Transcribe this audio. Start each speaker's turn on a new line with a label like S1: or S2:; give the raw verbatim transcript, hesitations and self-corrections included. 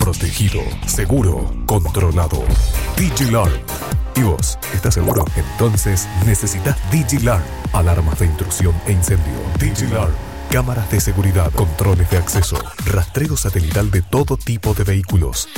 S1: protegido, seguro, controlado. DigiLaR. ¿Y vos? ¿Estás seguro? Entonces necesitas DigiLaR. Alarmas de intrusión e incendio. DigiLaR. Cámaras de seguridad, controles de acceso, rastreo satelital de todo tipo de vehículos.